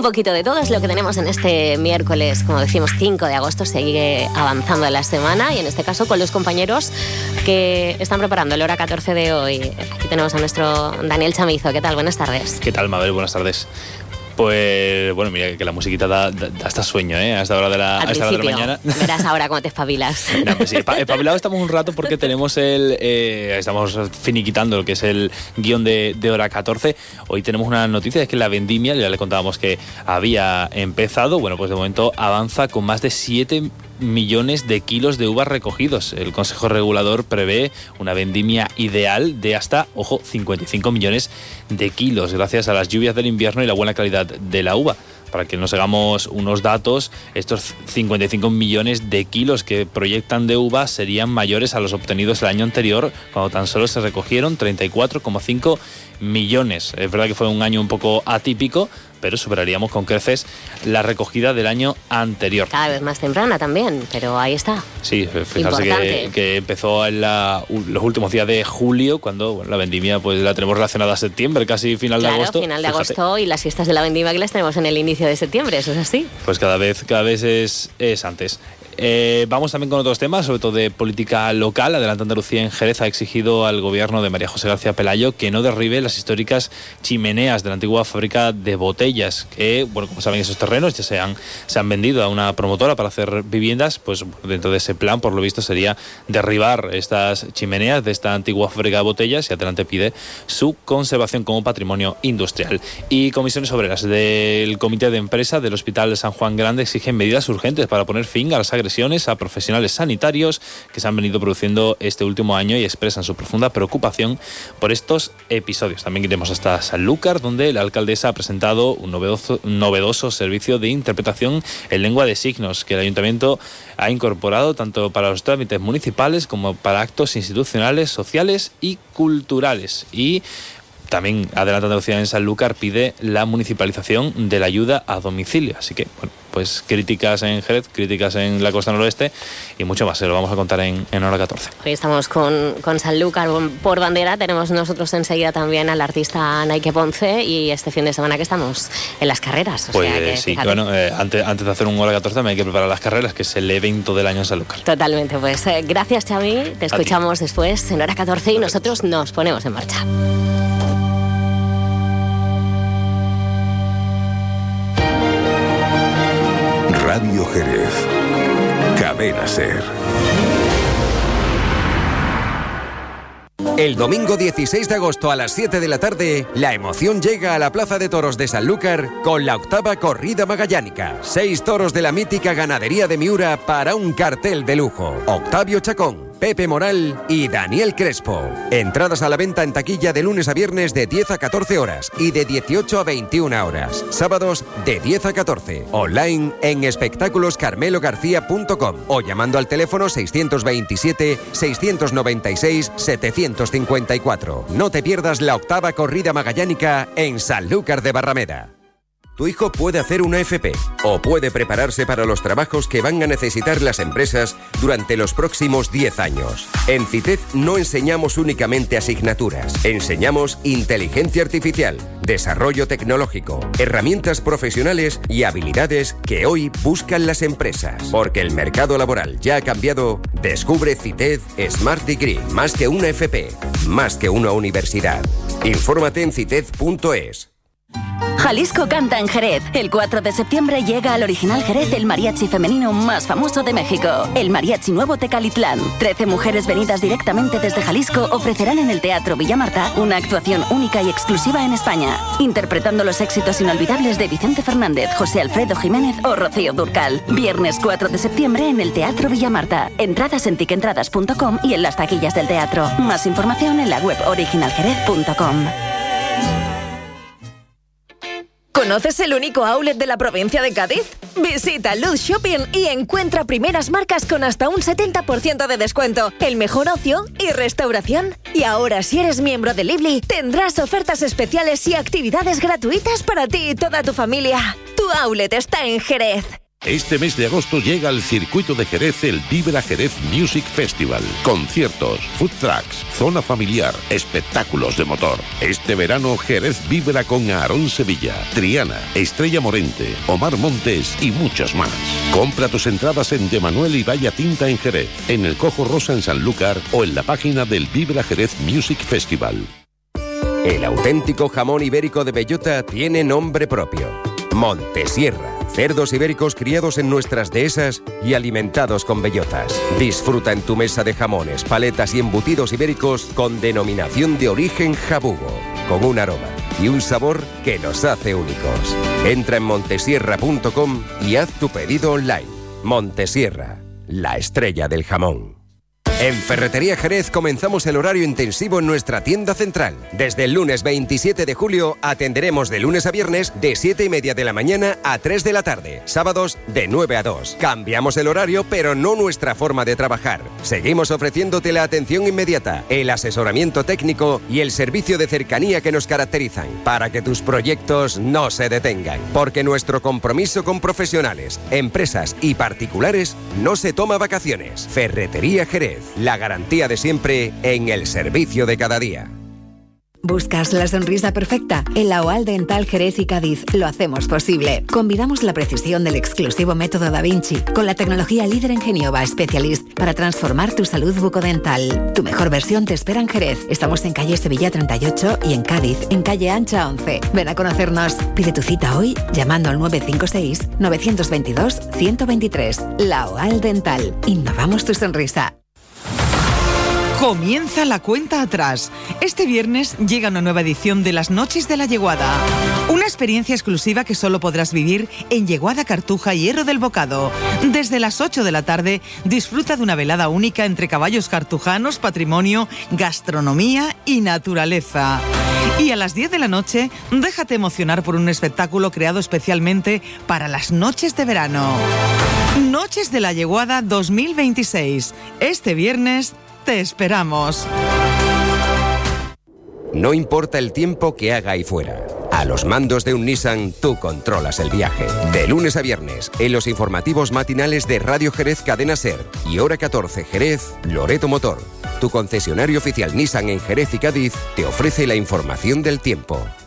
poquito de todo es lo que tenemos en este miércoles, como decimos, 5 de agosto. Sigue avanzando la semana y en este caso con los compañeros que están preparando el hora 14 de hoy. Aquí tenemos a nuestro Daniel Chamizo. ¿Qué tal? Buenas tardes. ¿Qué tal, Mabel? Buenas tardes. Pues bueno, mira que la musiquita da hasta sueño, ¿eh? A esta hora de la mañana. Verás ahora cómo te espabilas. No, pues sí, espabilado estamos un rato porque tenemos estamos finiquitando lo que es el guión de hora 14. Hoy tenemos una noticia, es que la vendimia, ya le contábamos que había empezado, bueno, pues de momento avanza con más de 7 millones de kilos de uvas recogidos. El Consejo Regulador prevé una vendimia ideal de hasta, ojo, 55 millones de kilos, gracias a las lluvias del invierno y la buena calidad de la uva. Para que nos hagamos unos datos, estos 55 millones de kilos que proyectan de uva serían mayores a los obtenidos el año anterior, cuando tan solo se recogieron 34,5 millones. Es verdad que fue un año un poco atípico, pero superaríamos con creces la recogida del año anterior. Cada vez más temprana también, pero ahí está. Sí, fijarse que empezó en los últimos días de julio, cuando la vendimia pues la tenemos relacionada a septiembre, casi final de agosto. Final de agosto, y las fiestas de la vendimia que las tenemos en el inicio de septiembre, ¿eso es así? Pues cada vez es antes. Vamos también con otros temas, sobre todo de política local. Adelante Andalucía en Jerez ha exigido al gobierno de María José García Pelayo que no derribe las históricas chimeneas de la antigua fábrica de botellas, que, bueno, como saben, esos terrenos ya se han vendido a una promotora para hacer viviendas. Pues dentro de ese plan, por lo visto, sería derribar estas chimeneas de esta antigua fábrica de botellas, y Adelante pide su conservación como patrimonio industrial. Y comisiones obreras del Comité de Empresa del Hospital de San Juan Grande exigen medidas urgentes para poner fin a las agresiones a profesionales sanitarios que se han venido produciendo este último año, y expresan su profunda preocupación por estos episodios. También iremos hasta Sanlúcar, donde la alcaldesa ha presentado un novedoso servicio de interpretación en lengua de signos que el ayuntamiento ha incorporado tanto para los trámites municipales como para actos institucionales, sociales y culturales. Y también Adelante Andalucía en Sanlúcar pide la municipalización de la ayuda a domicilio. Así que, bueno, pues críticas en Jerez, críticas en la costa noroeste y mucho más. Se lo vamos a contar en hora 14. Hoy estamos con Sanlúcar por bandera. Tenemos nosotros enseguida también al artista Naike Ponce, y este fin de semana que estamos en las carreras. Pues sea que, sí, fíjate. Bueno, antes de hacer un hora 14 también hay que preparar las carreras, que es el evento del año en Sanlúcar. Totalmente, pues gracias, Xavi. Te escuchamos después en hora 14 y nosotros nos ponemos en marcha. Radio Jerez. Cadena Ser. El domingo 16 de agosto a las 7 de la tarde, la emoción llega a la Plaza de Toros de Sanlúcar con la 8ª Corrida Magallánica. 6 toros de la mítica ganadería de Miura para un cartel de lujo. Octavio Chacón, Pepe Moral y Daniel Crespo. Entradas a la venta en taquilla de lunes a viernes de 10 a 14 horas y de 18 a 21 horas. Sábados de 10 a 14. Online en espectáculoscarmelogarcía.com o llamando al teléfono 627 696 754. No te pierdas la 8ª Corrida Magallánica en Sanlúcar de Barrameda. Tu hijo puede hacer una FP o puede prepararse para los trabajos que van a necesitar las empresas durante los próximos 10 años. En CITED no enseñamos únicamente asignaturas, enseñamos inteligencia artificial, desarrollo tecnológico, herramientas profesionales y habilidades que hoy buscan las empresas. Porque el mercado laboral ya ha cambiado, descubre CITED Smart Degree, más que una FP, más que una universidad. Infórmate en cited.es. Jalisco canta en Jerez. El 4 de septiembre llega al Original Jerez el mariachi femenino más famoso de México, el Mariachi Nuevo Tecalitlán. 13 mujeres venidas directamente desde Jalisco ofrecerán en el Teatro Villa Marta una actuación única y exclusiva en España, interpretando los éxitos inolvidables de Vicente Fernández, José Alfredo Jiménez o Rocío Dúrcal. Viernes 4 de septiembre en el Teatro Villa Marta. Entradas en tiquentradas.com y en las taquillas del teatro. Más información en la web originaljerez.com. ¿Conoces el único outlet de la provincia de Cádiz? Visita Luz Shopping y encuentra primeras marcas con hasta un 70% de descuento, el mejor ocio y restauración. Y ahora, si eres miembro de Lively, tendrás ofertas especiales y actividades gratuitas para ti y toda tu familia. Tu outlet está en Jerez. Este mes de agosto llega al circuito de Jerez el Vibra Jerez Music Festival. Conciertos, food trucks, zona familiar, espectáculos de motor. Este verano Jerez vibra con Aarón Sevilla, Triana, Estrella Morente, Omar Montes y muchos más. Compra tus entradas en De Manuel y Valla Tinta en Jerez, en el Cojo Rosa en Sanlúcar o en la página del Vibra Jerez Music Festival. El auténtico jamón ibérico de bellota tiene nombre propio: Montesierra. Cerdos ibéricos criados en nuestras dehesas y alimentados con bellotas. Disfruta en tu mesa de jamones, paletas y embutidos ibéricos con denominación de origen jabugo, con un aroma y un sabor que los hace únicos. Entra en montesierra.com y haz tu pedido online. Montesierra, la estrella del jamón. En Ferretería Jerez comenzamos el horario intensivo en nuestra tienda central. Desde el lunes 27 de julio atenderemos de lunes a viernes de 7:30 de la mañana a 3 de la tarde. Sábados de 9 a 2. Cambiamos el horario, pero no nuestra forma de trabajar. Seguimos ofreciéndote la atención inmediata, el asesoramiento técnico y el servicio de cercanía que nos caracterizan, para que tus proyectos no se detengan. Porque nuestro compromiso con profesionales, empresas y particulares no se toma vacaciones. Ferretería Jerez. La garantía de siempre en el servicio de cada día. ¿Buscas la sonrisa perfecta? En la OAL Dental Jerez y Cádiz lo hacemos posible. Combinamos la precisión del exclusivo método Da Vinci con la tecnología líder en Genova Specialist para transformar tu salud bucodental. Tu mejor versión te espera en Jerez. Estamos en calle Sevilla 38 y en Cádiz, en calle Ancha 11. Ven a conocernos. Pide tu cita hoy llamando al 956-922-123. La OAL Dental. Innovamos tu sonrisa. Comienza la cuenta atrás. Este viernes llega una nueva edición de Las Noches de la Yeguada. Una experiencia exclusiva que solo podrás vivir en Yeguada, Cartuja y Hierro del Bocado. Desde las 8 de la tarde disfruta de una velada única entre caballos cartujanos, patrimonio, gastronomía y naturaleza. Y a las 10 de la noche, déjate emocionar por un espectáculo creado especialmente para las noches de verano. Noches de la Yeguada 2026. Este viernes te esperamos. No importa el tiempo que haga ahí fuera. A los mandos de un Nissan, tú controlas el viaje. De lunes a viernes, en los informativos matinales de Radio Jerez Cadena Ser y Hora 14 Jerez, Loreto Motor. Tu concesionario oficial Nissan en Jerez y Cádiz te ofrece la información del tiempo.